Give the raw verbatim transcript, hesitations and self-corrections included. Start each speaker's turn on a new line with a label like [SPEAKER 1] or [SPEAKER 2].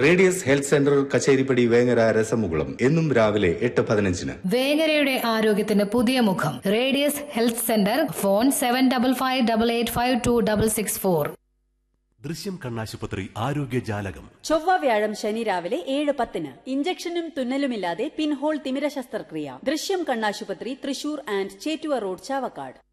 [SPEAKER 1] Radius health centre Kacheripadi Vengara രസമുകുളം എന്നും രാവിലെ എട്ട് പതിനഞ്ചിന്.
[SPEAKER 2] വേങ്ങരയുടെ ആരോഗ്യത്തിന് പുതിയ മുഖം. Radius health centre. Phone seven double five double eight five to double six four.
[SPEAKER 3] ദൃശ്യം കണ്ണാശുപത്രി ആരോഗ്യ ജാലകം.
[SPEAKER 4] ചൊവ്വ വ്യാഴം ശനി രാവിലെ ഏഴ് പത്തിന്. ഇഞ്ചക്ഷനും തുന്നലുമില്ലാതെ പിൻഹോൾ തിമിര ശസ്ത്രക്രിയ. ദൃശ്യം കണ്ണാശുപത്രി, തൃശൂർ ആൻഡ് ചേറ്റുവ റോഡ്, ചാവക്കാട്.